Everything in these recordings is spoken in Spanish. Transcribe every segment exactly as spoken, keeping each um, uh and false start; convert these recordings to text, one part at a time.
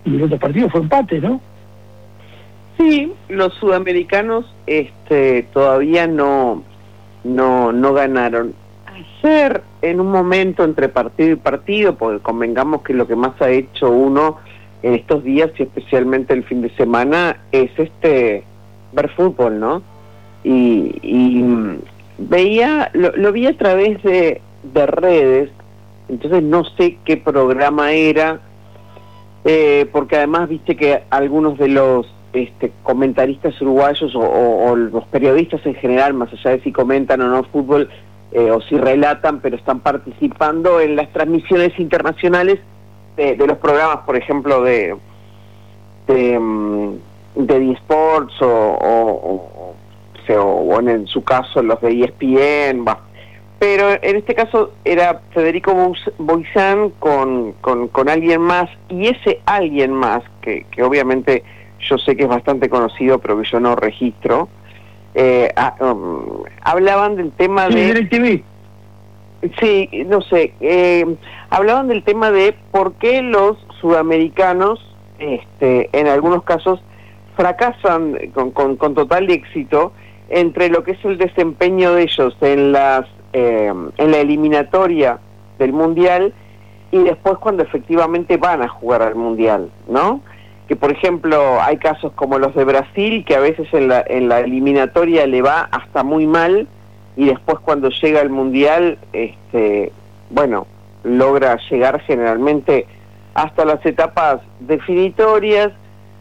y el otro partido fue empate, ¿no? Sí, los sudamericanos este, todavía no, no, no ganaron. Ayer, en un momento entre partido y partido, porque convengamos que lo que más ha hecho uno en estos días y especialmente el fin de semana es este ver fútbol, ¿no? Y, y veía, lo, lo vi a través de, de redes, entonces no sé qué programa era, eh, porque además viste que algunos de los este, comentaristas uruguayos o, o, o los periodistas en general, más allá de si comentan o no fútbol, eh, o si relatan, pero están participando en las transmisiones internacionales de, de los programas, por ejemplo, de de, de D Sports o, o, o, o en, en su caso los de E S P N, bah. Pero en este caso era Federico Boizán con, con, con alguien más, y ese alguien más, que, que obviamente yo sé que es bastante conocido, pero que yo no registro, eh, ah, um, hablaban del tema sí, de... DirecTV. Sí, no sé, eh, hablaban del tema de por qué los sudamericanos, este, en algunos casos, fracasan con, con, con total éxito entre lo que es el desempeño de ellos en las eh, en la eliminatoria del Mundial y después cuando efectivamente van a jugar al Mundial, ¿no? Que por ejemplo hay casos como los de Brasil, que a veces en la, en la eliminatoria le va hasta muy mal, y después cuando llega al Mundial, este, bueno, logra llegar generalmente hasta las etapas definitorias.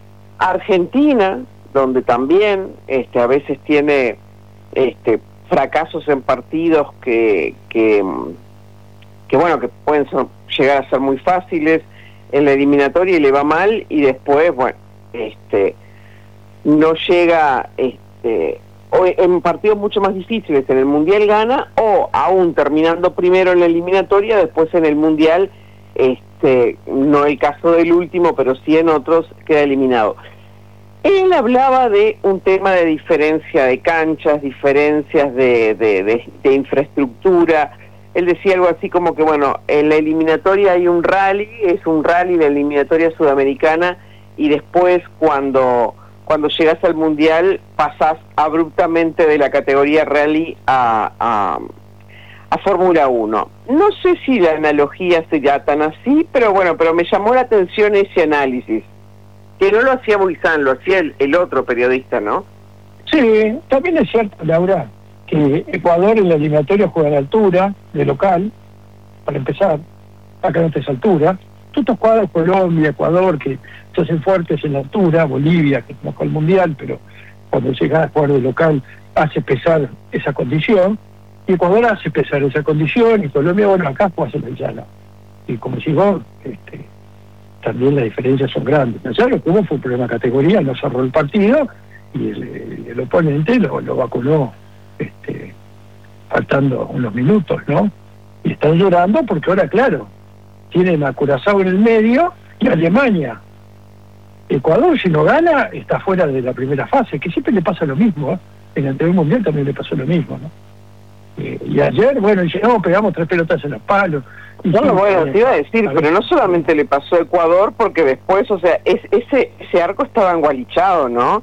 Argentina, donde también este, a veces tiene este, fracasos en partidos que, que, que bueno, que pueden ser, llegar a ser muy fáciles en la eliminatoria y le va mal, y después, bueno, este, no llega... este o en partidos mucho más difíciles en el Mundial gana, o aún terminando primero en la eliminatoria, después en el Mundial, este, no el caso del último, pero sí en otros, queda eliminado. Él hablaba de un tema de diferencia de canchas, diferencias de, de, de, de infraestructura. Él decía algo así como que, bueno, en la eliminatoria hay un rally, es un rally de la eliminatoria sudamericana, y después cuando... cuando llegas al Mundial pasás abruptamente de la categoría rally a, a, a Fórmula uno. No sé si la analogía sería tan así, pero bueno, pero me llamó la atención ese análisis, que no lo hacía Boizán, lo hacía el, el otro periodista, ¿no? Sí, también es cierto, Laura, que Ecuador en la eliminatoria juega a la altura, de local, para empezar, acá no te es altura. Tú te cuadras Colombia, Ecuador, que se hacen fuertes en la altura, Bolivia, que no fue al Mundial, pero cuando llega a jugar de local hace pesar esa condición, y Ecuador hace pesar esa condición, y Colombia, bueno, acá juega en el llano. Y como digo, este, también las diferencias son grandes. Allá lo que hubo fue un problema de categoría, no cerró el partido, y el, el oponente lo, lo vacunó este, faltando unos minutos, ¿no? Y están llorando porque ahora, claro, tienen a Curazao en el medio y Alemania. Ecuador, si no gana, está fuera de la primera fase, que siempre le pasa lo mismo, ¿eh? En el anterior mundial también le pasó lo mismo, ¿no? Eh, y ayer, bueno, dice, no, pegamos tres pelotas en los palos. Y no, sí, bueno, eh, te iba a decir, a pero no solamente le pasó a Ecuador, porque después, o sea, es, ese ese arco estaba engualichado, ¿no?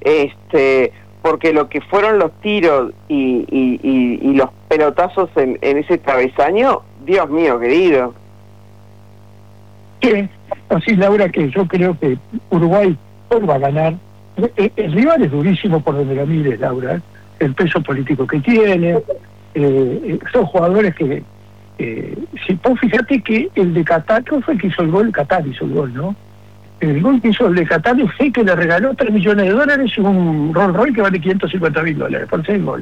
Este, porque lo que fueron los tiros y, y, y, y los pelotazos en, en ese travesaño, Dios mío, querido. Sí, así Laura, que yo creo que Uruguay hoy va a ganar. El, el rival es durísimo por donde la mires, Laura, ¿eh? El peso político que tiene, eh, son jugadores que, eh, si vos fíjate que el de Qatar, ¿cómo fue el que hizo el gol? Qatar hizo el gol, ¿no? El gol que hizo el de Qatar fue que le regaló tres millones de dólares y un Rolls Royce que vale quinientos cincuenta mil dólares por seis gol.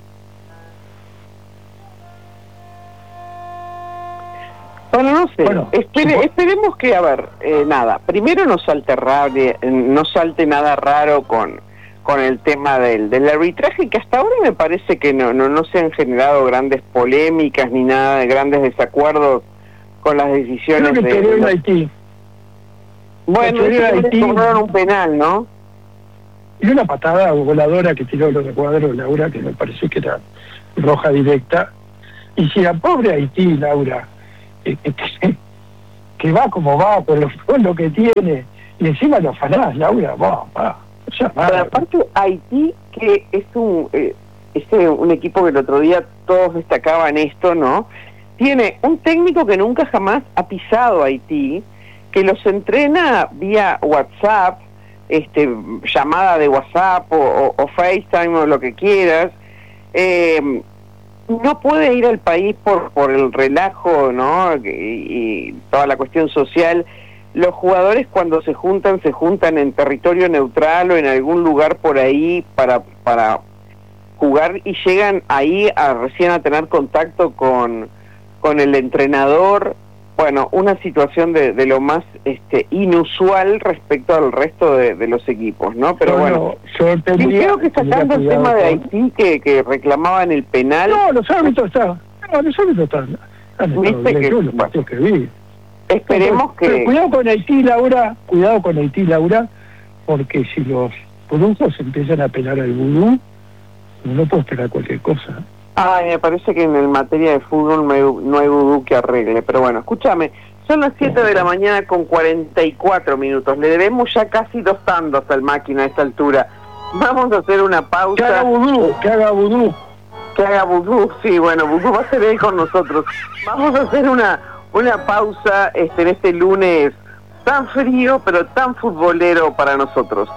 Bueno, no sé, Bueno, Espere, esperemos que, a ver, eh, nada, primero no salte raro, no salte nada raro con, con el tema del, del arbitraje, que hasta ahora me parece que no, no, no se han generado grandes polémicas ni nada de grandes desacuerdos con las decisiones creo que de... de en los... Haití. Bueno, Haití cobraron un penal, ¿no? Y una patada voladora que tiró los de cuadros, Laura, que me parece que era roja directa. Y si la pobre Haití, Laura, que, que, que va como va, por lo, por lo que tiene, y encima lo afanás, Laura, va, va. O sea, Pero aparte, Haití, que es un, eh, es un equipo que el otro día todos destacaban esto, ¿no? Tiene un técnico que nunca jamás ha pisado Haití, que los entrena vía WhatsApp, este, llamada de WhatsApp o, o, o FaceTime o lo que quieras. Eh, no puede ir al país por, por el relajo, ¿no? Y, y toda la cuestión social. Los jugadores cuando se juntan, se juntan en territorio neutral o en algún lugar por ahí para, para jugar y llegan ahí a recién a tener contacto con, con el entrenador. Bueno, una situación de, de lo más este, inusual respecto al resto de, de los equipos, ¿no? Pero bueno, bueno, yo tendría, creo que sacando el tema de Haití que, que reclamaban el penal... No, los árbitros están, no, los árbitros están, están ¿Viste que, yo, los partidos que vi. Esperemos pero, que... Pero cuidado con Haití, Laura, cuidado con Haití, Laura, porque si los brujos empiezan a apelar al vudú, no puedo esperar cualquier cosa. Ay, me parece que en el materia de fútbol no hay, no hay vudú que arregle, pero bueno, escúchame, son las siete de la mañana con cuarenta y cuatro minutos, le debemos ya casi dos tandos al máquina a esta altura. Vamos a hacer una pausa. Que haga vudú, que haga vudú. Que haga vudú, sí, bueno, vudú va a ser él con nosotros. Vamos a hacer una, una pausa este, en este lunes tan frío, pero tan futbolero para nosotros.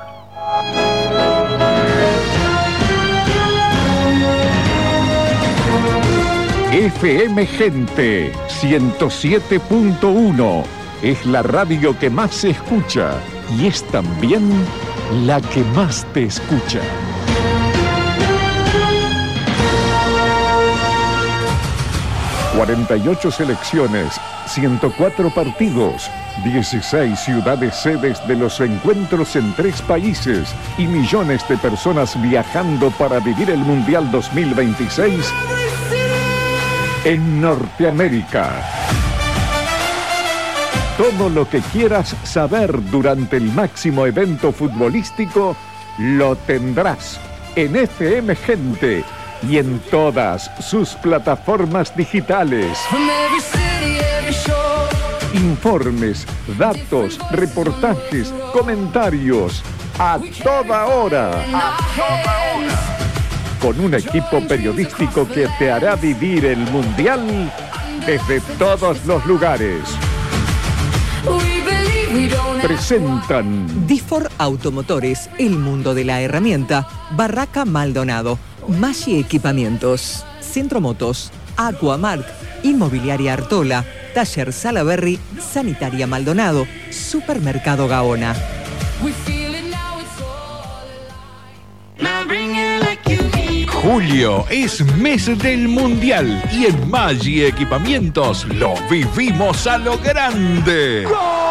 F M Gente ciento siete punto uno es la radio que más se escucha y es también la que más te escucha. cuarenta y ocho selecciones, ciento cuatro partidos, dieciséis ciudades sedes de los encuentros en tres países y millones de personas viajando para vivir el Mundial dos mil veintiséis en Norteamérica. Todo lo que quieras saber durante el máximo evento futbolístico lo tendrás en F M Gente y en todas sus plataformas digitales. Informes, datos, reportajes, comentarios, a toda hora. A toda hora. Con un equipo periodístico que te hará vivir el Mundial desde todos los lugares. Presentan Difor Automotores, el mundo de la herramienta. Barraca Maldonado, Maggi Equipamientos, Centro Motos, Aquamark, Inmobiliaria Artola, Taller Salaberry, Sanitaria Maldonado, Supermercado Gaona. Julio es mes del Mundial y en Maggi Equipamientos lo vivimos a lo grande.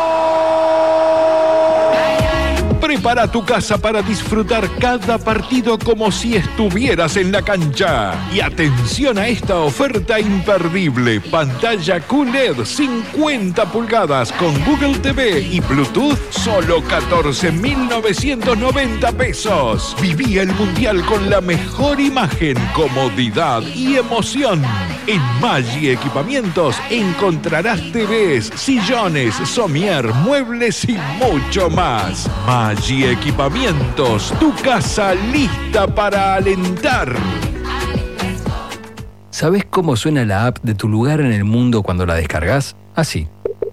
Prepara tu casa para disfrutar cada partido como si estuvieras en la cancha. Y atención a esta oferta imperdible. Pantalla Q L E D cincuenta pulgadas con Google T V y Bluetooth, solo catorce mil novecientos noventa pesos. Viví el Mundial con la mejor imagen, comodidad y emoción. En Maggi Equipamientos encontrarás T Vs, sillones, somier, muebles y mucho más. Maggi Equipamientos, tu casa lista para alentar. ¿Sabés cómo suena la app de tu lugar en el mundo cuando la descargas? Así.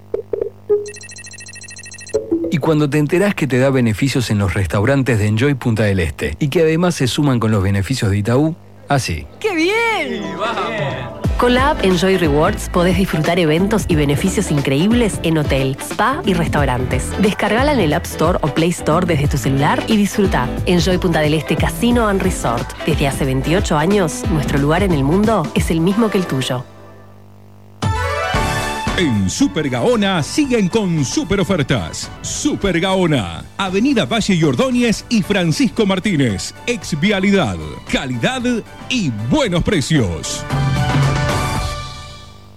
Y cuando te enterás que te da beneficios en los restaurantes de Enjoy Punta del Este y que además se suman con los beneficios de Itaú, así. ¡Qué bien! Con la app Enjoy Rewards podés disfrutar eventos y beneficios increíbles en hotel, spa y restaurantes. Descargala en el App Store o Play Store desde tu celular y disfruta. Enjoy Punta del Este Casino and Resort. Desde hace veintiocho años, nuestro lugar en el mundo es el mismo que el tuyo. En Super Gaona siguen con super ofertas. Super Gaona, Avenida Valle y Ordóñez y Francisco Martínez. Ex Vialidad, calidad y buenos precios.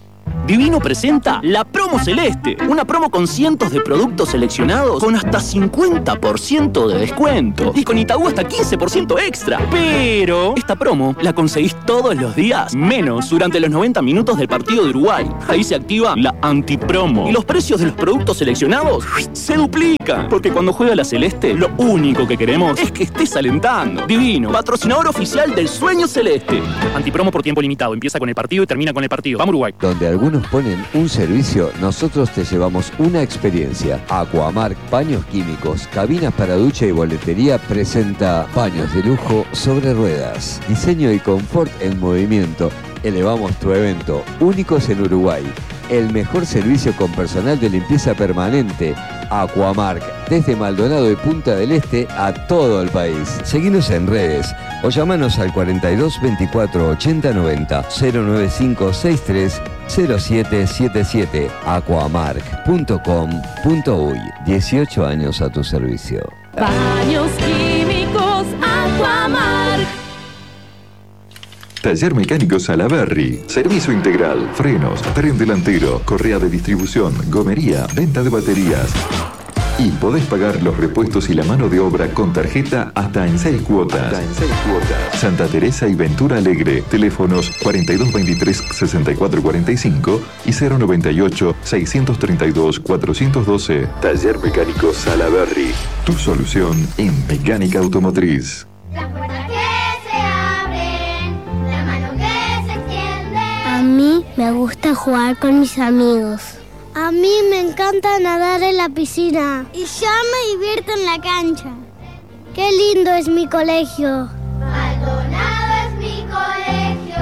Divino presenta la Promo Celeste, una promo con cientos de productos seleccionados con hasta cincuenta por ciento de descuento y con Itaú hasta quince por ciento extra. Pero esta promo la conseguís todos los días, menos durante los noventa minutos del partido de Uruguay. Ahí se activa la antipromo y los precios de los productos seleccionados se duplican, porque cuando juega la Celeste lo único que queremos es que estés alentando. Divino, patrocinador oficial del Sueño Celeste. Antipromo por tiempo limitado, empieza con el partido y termina con el partido. Vamos Uruguay. Donde algunos ponen un servicio, nosotros te llevamos una experiencia. Aquamark Paños Químicos, cabinas para ducha y boletería presenta paños de lujo sobre ruedas. Diseño y confort en movimiento. Elevamos tu evento, únicos en Uruguay. El mejor servicio con personal de limpieza permanente. Aquamark, desde Maldonado y Punta del Este a todo el país. Seguinos en redes o llamanos al cuarenta y dos veinticuatro ochenta noventa cero nueve cinco sesenta y tres cero siete siete siete. aquamark punto com punto uy. dieciocho años a tu servicio. Baños Químicos Aquamark. Taller Mecánico Salaberry. Servicio integral, frenos, tren delantero, correa de distribución, gomería, venta de baterías. Y podés pagar los repuestos y la mano de obra con tarjeta hasta en seis cuotas. Hasta en seis cuotas. Santa Teresa y Ventura Alegre. Teléfonos cuarenta y dos veintitrés sesenta y cuatro cuarenta y cinco y cero noventa y ocho seiscientos treinta y dos cuatrocientos doce. Taller Mecánico Salaberry. Tu solución en mecánica automotriz. Las puertas que se abren, la mano que se extiende. A mí me gusta jugar con mis amigos. A mí me encanta nadar en la piscina. Y yo me divierto en la cancha. ¡Qué lindo es mi colegio! Maldonado es mi colegio.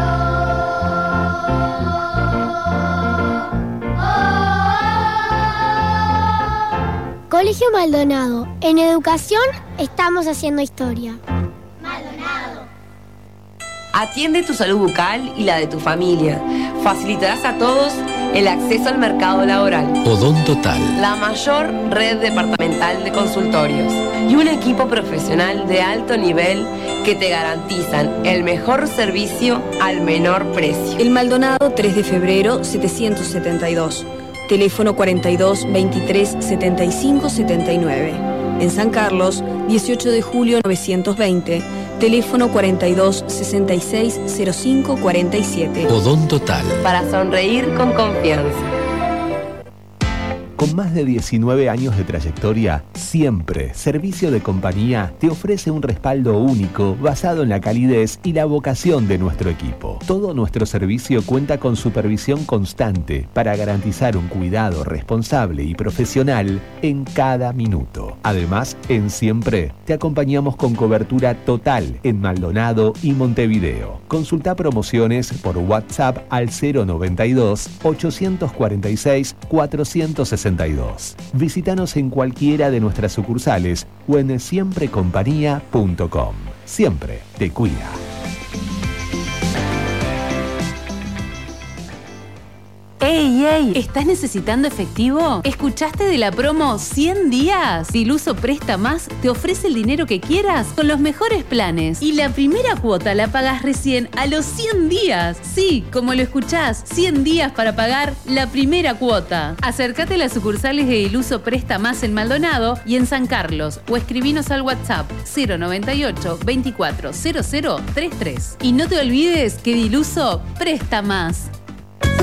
Oh. Colegio Maldonado. En educación estamos haciendo historia. Maldonado. Atiende tu salud bucal y la de tu familia. Facilitarás a todos el acceso al mercado laboral. Odontotal. La mayor red departamental de consultorios y un equipo profesional de alto nivel que te garantizan el mejor servicio al menor precio. El Maldonado tres de febrero setecientos setenta y dos. Teléfono cuarenta y dos veintitrés setenta y cinco setenta y nueve. En San Carlos, dieciocho de julio novecientos veinte. Teléfono cuarenta y dos sesenta y seis cero cinco cuarenta y siete. Odontotal. Para sonreír con confianza. Con más de diecinueve años de trayectoria, Siempre Servicio de Compañía te ofrece un respaldo único basado en la calidez y la vocación de nuestro equipo. Todo nuestro servicio cuenta con supervisión constante para garantizar un cuidado responsable y profesional en cada minuto. Además, en Siempre te acompañamos con cobertura total en Maldonado y Montevideo. Consulta promociones por WhatsApp al cero noventa y dos ochocientos cuarenta y seis cuatrocientos sesenta y dos. Visítanos en cualquiera de nuestras sucursales o en siempre compañía punto com. Siempre te cuida. ¡Ey, ey! ¿Estás necesitando efectivo? ¿Escuchaste de la promo cien días? Diluso Presta Más te ofrece el dinero que quieras con los mejores planes. Y la primera cuota la pagas recién a los cien días. Sí, como lo escuchás, cien días para pagar la primera cuota. Acércate a las sucursales de Diluso Presta Más en Maldonado y en San Carlos o escribinos al WhatsApp cero noventa y ocho veinticuatro cero cero treinta y tres. Y no te olvides que Diluso Presta Más.